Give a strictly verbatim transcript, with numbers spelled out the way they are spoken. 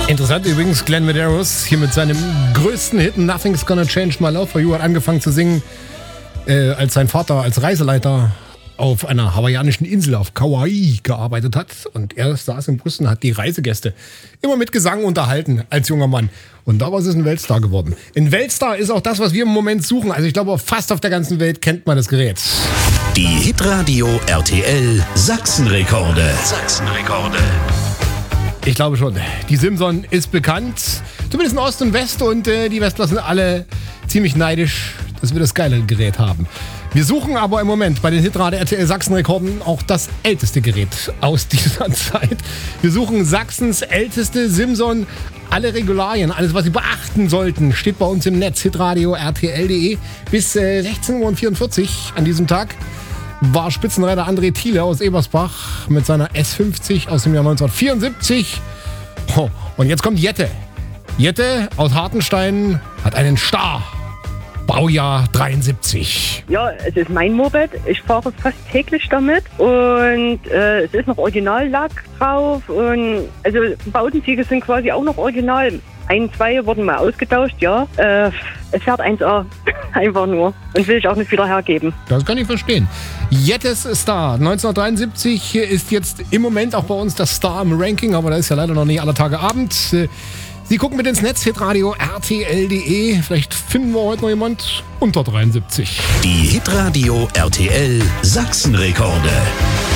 Interessant übrigens, Glenn Medeiros hier mit seinem größten Hit Nothing's Gonna Change My Love For You hat angefangen zu singen, äh, als sein Vater als Reiseleiter auf einer hawaiianischen Insel auf Kauai gearbeitet hat. Und er saß im Bus und hat die Reisegäste immer mit Gesang unterhalten als junger Mann. Und daraus ist ein Weltstar geworden. Ein Weltstar ist auch das, was wir im Moment suchen. Also ich glaube, fast auf der ganzen Welt kennt man das Gerät. Die Hitradio R T L Sachsenrekorde. Sachsenrekorde. Ich glaube schon. Die Simson ist bekannt. Zumindest in Ost und West. Und äh, die Westler sind alle ziemlich neidisch, dass wir das geile Gerät haben. Wir suchen aber im Moment bei den Hitradio R T L Sachsenrekorden auch das älteste Gerät aus dieser Zeit. Wir suchen Sachsens älteste Simson. Alle Regularien, alles, was Sie beachten sollten, steht bei uns im Netz, hitradio r t l punkt d e. Bis äh, sechzehn Uhr vierundvierzig an diesem Tag war Spitzenreiter André Thiele aus Ebersbach mit seiner S fünfzig aus dem Jahr neunzehnhundertvierundsiebzig. Oh, und jetzt kommt Jette. Jette aus Hartenstein hat einen Star. Baujahr dreiundsiebzig. Ja, es ist mein Moped. Ich fahre fast täglich damit. Und äh, es ist noch Originallack drauf. Und also Bautenziegel sind quasi auch noch original. Ein, zwei wurden mal ausgetauscht, ja. Äh, es fährt eins A. Einfach nur. Und will ich auch nicht wieder hergeben. Das kann ich verstehen. Jettes Star neunzehnhundertdreiundsiebzig ist jetzt im Moment auch bei uns das Star im Ranking. Aber da ist ja leider noch nicht aller Tage Abend. Sie gucken mit ins Netz, hitradio r t l punkt d e. Vielleicht finden wir heute noch jemand unter dreiundsiebzig. Die Hitradio R T L Sachsenrekorde.